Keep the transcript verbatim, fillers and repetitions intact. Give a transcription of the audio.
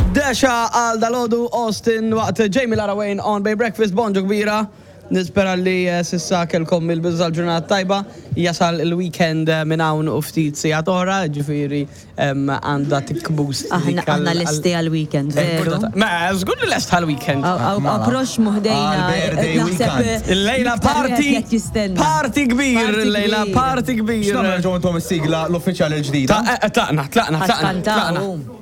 Dexa għal dalodu Austin waqt Jamie Lara Wayne on Bay Breakfast bonġu kbira. Nispera li eh, sissa kelkom il-bizza l-ġurnata tajba. Jasal il-weekend eh, minn hawn u ftit sigħat oħra, ġifieri em, għandha tikbus. Aħna aħna lesti għal-weekend, veru? Ma, żgur li lest għal-weekend. Approx muħdejna. naħseb Il-lejla party, qed jistenna. party kbir, Party il-lejla kbir. party kbir. X'nagħmel ġew intom is-sigla l-uffiċjali l-ġdida? Ta- eh, Tlaqna, tlaqna, tlaqna. Ħaskantaw. tlaqna.